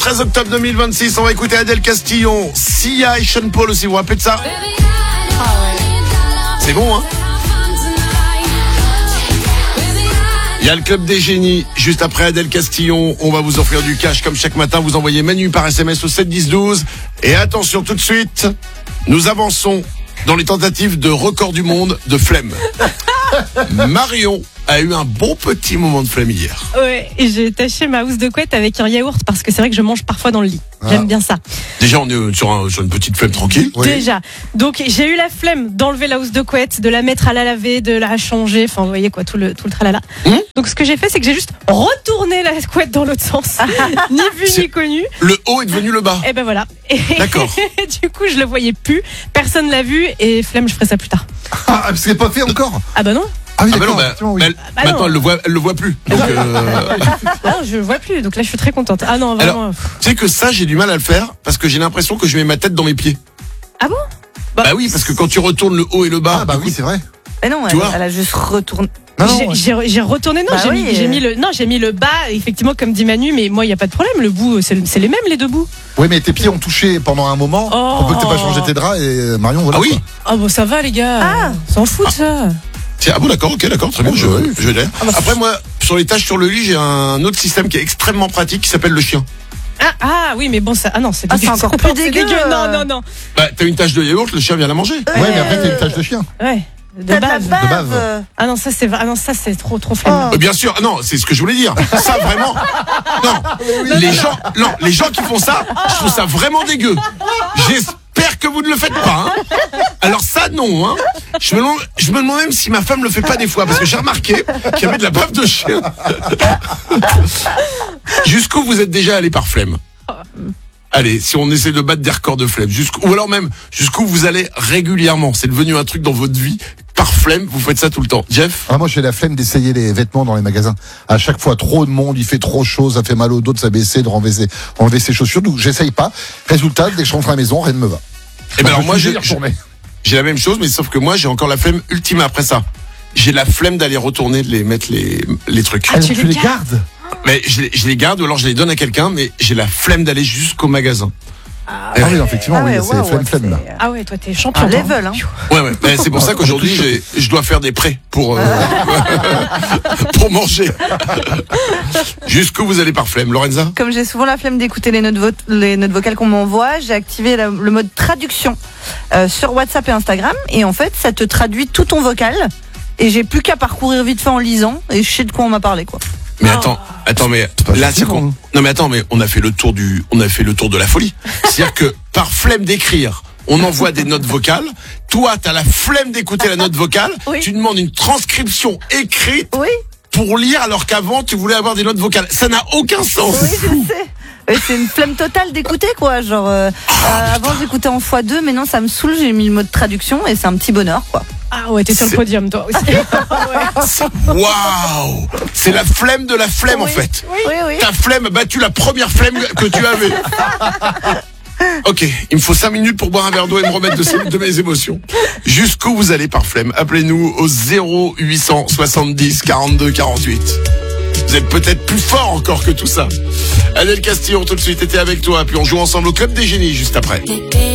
13 octobre 2026, on va écouter Adèle Castillon, Sia et Sean Paul aussi, vous vous rappelez de ça? C'est bon, hein? Il y a le Club des Génies, juste après Adèle Castillon. On va vous offrir du cash comme chaque matin. Vous envoyez Manu par SMS au 7 10 12. Et attention, tout de suite, nous avançons dans les tentatives de record du monde de flemme. Marion a eu un bon petit moment de flemme hier. Ouais, et j'ai taché ma housse de couette avec un yaourt parce que c'est vrai que je mange parfois dans le lit. J'aime bien ça. Déjà, on est sur une petite flemme tranquille. Oui. Déjà. Donc, j'ai eu la flemme d'enlever la housse de couette, de la mettre à la laver, de la changer. Enfin, vous voyez quoi, tout le tralala. Donc, ce que j'ai fait, c'est que j'ai juste retourné la couette dans l'autre sens. Ni vu, ni connu. Le haut est devenu le bas. Et ben voilà. D'accord. Du coup, je le voyais plus. Personne l'a vu et flemme, je ferai ça plus tard. Ah, parce que c'est pas fait encore. Ah bah non. Ah oui, Ah bah non, d'accord. Oui. maintenant elle le voit plus. Donc, Ah non, je le vois plus. Donc là, je suis très contente. Ah non, vraiment. Alors, tu sais que ça, j'ai du mal à le faire parce que j'ai l'impression que je mets ma tête dans mes pieds. Ah bon? Bah oui, parce que quand tu retournes le haut et le bas. Ah bah oui, c'est vrai. Mais non, Tu vois elle a juste retourné. Non, non, J'ai retourné, non, Bah oui. j'ai mis le bas, effectivement, comme dit Manu, mais moi, il n'y a pas de problème. Le bout, c'est les mêmes, les deux bouts. Oui, mais tes pieds ont touché pendant un moment. Oh. On peut que t'aies pas changé tes draps et Marion, voilà. Ah oui. quoi. Ah bon, ça va, les gars. Ah. S'en fout de ça. Tiens, ah bon, d'accord, ok, d'accord, très bien, je vais dire. Après, moi, sur les tâches sur le lit, j'ai un autre système qui est extrêmement pratique qui s'appelle le chien. Ah oui, mais bon, ça. Ah non, c'est Ah, dégueu. c'est encore plus C'est dégueu. Non. Bah, t'as une tâche de yaourt, le chien vient la manger. Ouais, mais après, t'as une tache de chien. Ouais. De T'as de la bave. bave. Ah non, ça c'est trop flemme. Oh. Bien sûr, non, c'est ce que je voulais dire. Ça, vraiment. Non, les gens qui font ça, je trouve ça vraiment dégueu. J'espère que vous ne le faites pas, hein. Alors ça, non, hein. Je me demande même si ma femme le fait pas des fois, parce que j'ai remarqué qu'il y avait de la bave de chien. Jusqu'où vous êtes déjà allé par flemme? Allez, si on essaie de battre des records de flemme, ou alors même jusqu'où vous allez régulièrement, c'est devenu un truc dans votre vie, par flemme, vous faites ça tout le temps. Jeff? Ah, moi, j'ai la flemme d'essayer les vêtements dans les magasins. À chaque fois, trop de monde, il fait trop chaud, ça fait mal au dos de s'abaisser, de enlever ses chaussures. Donc, j'essaye pas. Résultat, dès que je rentre à la maison, rien ne me va. Eh ben alors moi, j'ai j'ai la même chose, mais sauf que moi, j'ai encore la flemme ultime après ça. J'ai la flemme d'aller retourner, de les mettre les trucs. Ah, tu les gardes? Mais je les garde ou alors je les donne à quelqu'un, mais j'ai la flemme d'aller jusqu'au magasin. Ah oui, effectivement, Ah ouais, oui, c'est wow, flemme là. Ah ouais, toi t'es champion. Un level, hein. Ouais. Ben, c'est pour ça qu'aujourd'hui, je dois faire des prêts pour manger. Jusqu'où vous allez par flemme, Lorenza? Comme j'ai souvent la flemme d'écouter les notes vocales qu'on m'envoie, j'ai activé le mode traduction sur WhatsApp et Instagram. Et en fait, ça te traduit tout ton vocal. Et j'ai plus qu'à parcourir vite fait en lisant. Et je sais de quoi on m'a parlé, quoi. Mais attends, mais pas là, facile, hein. non mais attends, mais on a fait le tour de la folie. C'est-à-dire que par flemme d'écrire, on envoie des notes vocales. Toi, t'as la flemme d'écouter la note vocale. Oui. Tu demandes une transcription écrite Oui, pour lire, alors qu'avant, tu voulais avoir des notes vocales. Ça n'a aucun sens. oui, je sais. Ouais, c'est une flemme totale d'écouter, quoi. Genre, avant j'écoutais en x2, mais non, ça me saoule. J'ai mis le mode traduction et c'est un petit bonheur, quoi. Ah ouais, t'es sur le podium, toi aussi. Waouh! C'est la flemme de la flemme, en fait. Oui. Ta flemme a battu la première flemme que tu avais. Ok, il me faut 5 minutes pour boire un verre d'eau et me remettre de mes émotions. Jusqu'où vous allez par flemme? Appelez-nous au 0800 70 42 48. Vous êtes peut-être plus fort encore que tout ça. Adèle Castillon tout de suite était avec toi, puis on joue ensemble au Club des Génies juste après.